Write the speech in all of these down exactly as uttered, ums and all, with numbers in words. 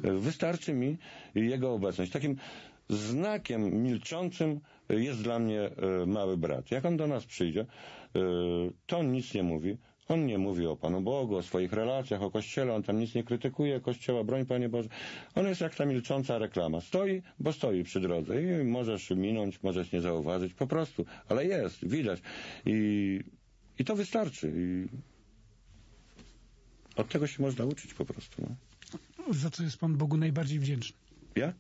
Wystarczy mi jego obecność. Takim znakiem milczącym jest dla mnie mały brat. Jak on do nas przyjdzie, to on nic nie mówi. On nie mówi o Panu Bogu, o swoich relacjach, o Kościele, on tam nic nie krytykuje Kościoła, broń Panie Boże. On jest jak ta milcząca reklama. Stoi, bo stoi przy drodze i możesz minąć, możesz nie zauważyć, po prostu. Ale jest, widać. I, i to wystarczy. I od tego się można uczyć po prostu. No. Za co jest Pan Bogu najbardziej wdzięczny? Ja?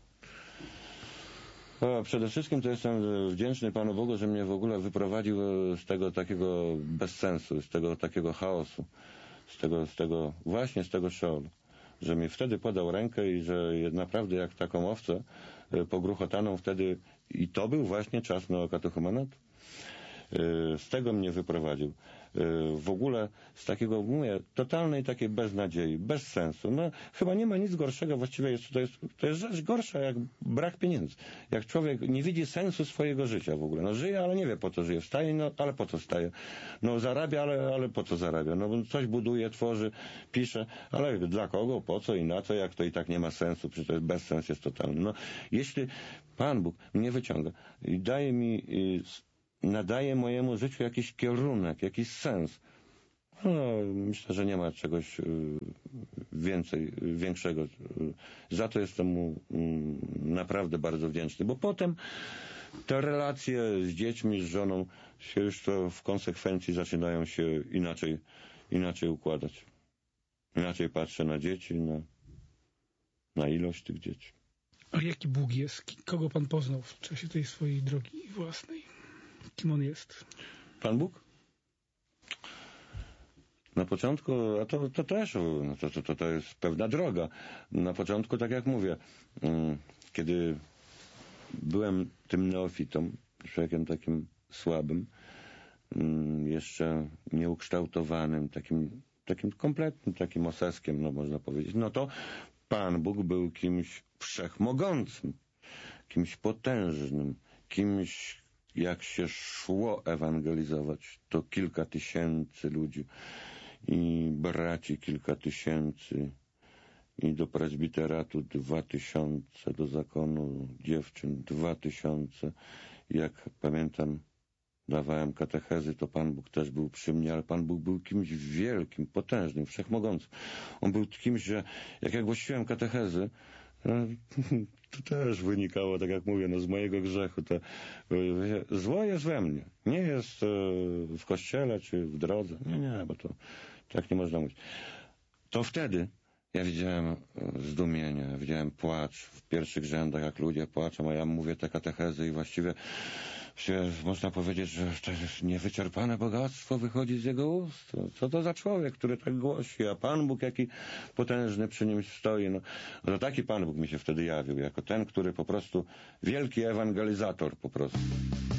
O, przede wszystkim to jestem wdzięczny Panu Bogu, że mnie w ogóle wyprowadził z tego takiego bezsensu, z tego takiego chaosu, z tego, z tego właśnie z tego szeolu. Że mi wtedy podał rękę i że naprawdę jak taką owcę pogruchotaną wtedy, i to był właśnie czas neokatechumatu. Z tego mnie wyprowadził. W ogóle z takiego, mówię, totalnej takiej beznadziei, bez sensu. No, chyba nie ma nic gorszego, właściwie jest, to, jest, to jest rzecz gorsza jak brak pieniędzy. Jak człowiek nie widzi sensu swojego życia w ogóle. No żyje, ale nie wie po co żyje. Wstaje, no ale po co wstaje. No zarabia, ale, ale po co zarabia. No coś buduje, tworzy, pisze, ale dla kogo, po co i na co, jak to i tak nie ma sensu, przecież to jest bezsens jest totalny. No, jeśli Pan Bóg mnie wyciąga i daje mi y, nadaje mojemu życiu jakiś kierunek, jakiś sens. No, myślę, że nie ma czegoś więcej, większego. Za to jestem mu naprawdę bardzo wdzięczny, bo potem te relacje z dziećmi, z żoną się już to w konsekwencji zaczynają się inaczej, inaczej układać. Inaczej patrzę na dzieci, na, na ilość tych dzieci. A jaki Bóg jest? Kogo Pan poznał w czasie tej swojej drogi własnej? Kim on jest? Pan Bóg? Na początku, a to, to też, no to, to, to jest pewna droga. Na początku, tak jak mówię, kiedy byłem tym neofitą, człowiekiem takim słabym, jeszcze nieukształtowanym, takim, takim kompletnym, takim oseskiem, no można powiedzieć, no to Pan Bóg był kimś wszechmogącym, kimś potężnym, kimś, jak się szło ewangelizować, to kilka tysięcy ludzi i braci kilka tysięcy i do prezbiteratu dwa tysiące, do zakonu dziewczyn dwa tysiące. Jak pamiętam, dawałem katechezy, to Pan Bóg też był przy mnie, ale Pan Bóg był kimś wielkim, potężnym, wszechmogącym. On był kimś, że jak ja głosiłem katechezy, to też wynikało, tak jak mówię, no z mojego grzechu. To, zło jest we mnie. Nie jest w kościele czy w drodze. Nie, nie, bo to tak nie można mówić. To wtedy ja widziałem zdumienie, widziałem płacz w pierwszych rzędach, jak ludzie płaczą, a ja mówię te katechezy i właściwie się, można powiedzieć, że to jest niewyczerpane bogactwo wychodzi z jego ust. Co to za człowiek, który tak głosi, a Pan Bóg jaki potężny przy nim stoi. No, no taki Pan Bóg mi się wtedy jawił, jako ten, który po prostu wielki ewangelizator po prostu.